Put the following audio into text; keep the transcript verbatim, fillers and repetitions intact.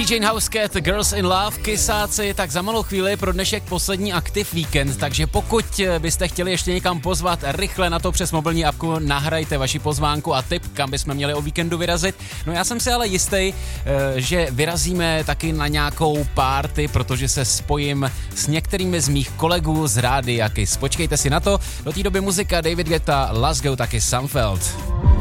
Jane Housecat, Girls in Love, kysáci, tak za malou chvíli pro dnešek poslední aktiv víkend, takže pokud byste chtěli ještě někam pozvat, rychle na to přes mobilní apku nahrajte vaši pozvánku a tip, kam bychom měli o víkendu vyrazit. No já jsem si ale jistý, že vyrazíme taky na nějakou party, protože se spojím s některými z mých kolegů z Rádia Kiss. Počkejte si na to, do té doby muzika David Guetta, Let's Go, taky Sunfeld.